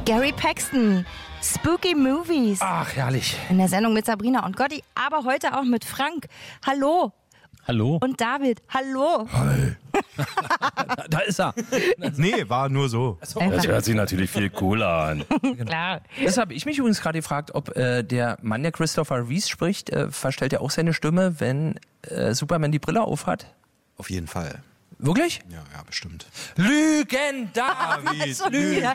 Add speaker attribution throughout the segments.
Speaker 1: Gary Paxton, Spooky Movies.
Speaker 2: Ach, herrlich.
Speaker 1: In der Sendung mit Sabrina und Gotti, aber heute auch mit Frank. Hallo.
Speaker 3: Hallo.
Speaker 1: Und David. Hallo.
Speaker 4: Hi.
Speaker 2: Da ist er.
Speaker 4: Nee, war nur so.
Speaker 3: Das hört sich natürlich viel cooler an.
Speaker 1: Klar.
Speaker 2: Das habe ich mich übrigens gerade gefragt, ob der Mann, der Christopher Reeves spricht, verstellt er auch seine Stimme, wenn Superman die Brille aufhat?
Speaker 4: Auf jeden Fall.
Speaker 2: Wirklich?
Speaker 4: Ja, bestimmt.
Speaker 2: Lügen,
Speaker 1: Schon wieder.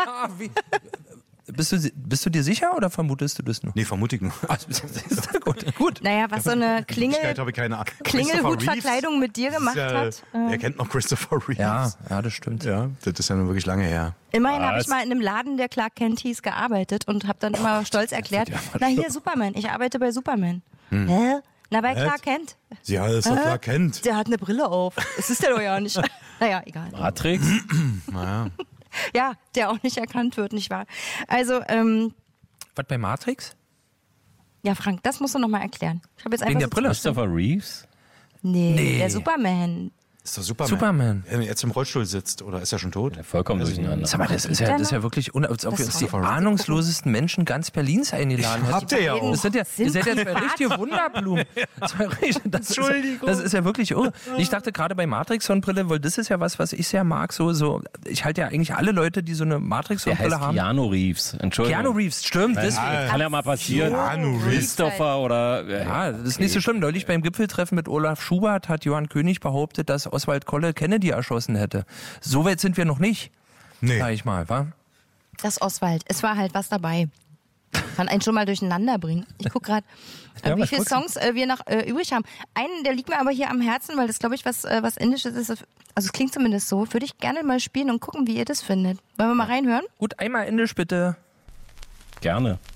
Speaker 2: Bist du dir sicher oder vermutest du das nur?
Speaker 4: Nee, vermute ich nur.
Speaker 2: Gut.
Speaker 1: Naja, was so eine
Speaker 4: Habe ich keine Ahnung.
Speaker 1: Klingelhutverkleidung mit dir gemacht hat.
Speaker 4: Er kennt noch Christopher Reeves.
Speaker 2: Ja, das stimmt.
Speaker 4: Ja, das ist ja nun wirklich lange her.
Speaker 1: Immerhin habe ich mal in einem Laden, der Clark Kent hieß, gearbeitet und habe dann immer stolz erklärt, na hier Superman, ich arbeite bei Superman. Hä? Na, bei Clark Kent.
Speaker 4: Sie heißt doch Clark Kent.
Speaker 1: Der hat eine Brille auf. Das ist der doch ja nicht. Naja, egal.
Speaker 3: Matrix?
Speaker 4: Naja.
Speaker 1: Ja, der auch nicht erkannt wird, nicht wahr? Also,
Speaker 2: Was bei Matrix?
Speaker 1: ja, Frank, das musst du nochmal erklären. Ich habe jetzt
Speaker 2: Wegen
Speaker 1: einfach
Speaker 2: der Brille?
Speaker 3: Christopher Reeves?
Speaker 1: Nee, der Superman.
Speaker 4: Ist doch Superman.
Speaker 2: Superman.
Speaker 4: Wenn er jetzt im Rollstuhl sitzt oder ist er schon tot?
Speaker 3: Ja, vollkommen durcheinander.
Speaker 2: Sag mal, das ist ja wirklich, als ob wir uns die ahnungslosesten Menschen ganz Berlins eingeladen hätten.
Speaker 4: Habt ihr ja auch.
Speaker 2: Das sind ja, ihr seid ja zwei richtige Wunderblumen. Entschuldigung. Das ist ja wirklich irre. Ich dachte gerade bei Matrix-Sonnenbrille, weil das ist ja was ich sehr mag. Ich halte ja eigentlich alle Leute, die so eine
Speaker 3: Der heißt
Speaker 2: Matrix-Sonnenbrille haben.
Speaker 3: Keanu Reeves. Entschuldigung.
Speaker 2: Keanu Reeves, stimmt. Das,
Speaker 3: Kann ja mal passieren.
Speaker 4: Keanu Reeves.
Speaker 3: Christopher oder...
Speaker 2: ja, das ist nicht so schlimm. Neulich beim Gipfeltreffen mit Olaf Schubert hat Johann König behauptet, dass Oswald Kolle Kennedy erschossen hätte. So weit sind wir noch nicht, sag ich mal, wa?
Speaker 1: Das Oswald. Es war halt was dabei. Kann einen schon mal durcheinander bringen. Ich gucke gerade, wie viele Songs wir noch übrig haben. Einen, der liegt mir aber hier am Herzen, weil das, glaube ich, was Indisches ist. Also es klingt zumindest so. Würde ich gerne mal spielen und gucken, wie ihr das findet. Wollen wir mal reinhören?
Speaker 2: Gut, einmal Indisch bitte.
Speaker 3: Gerne.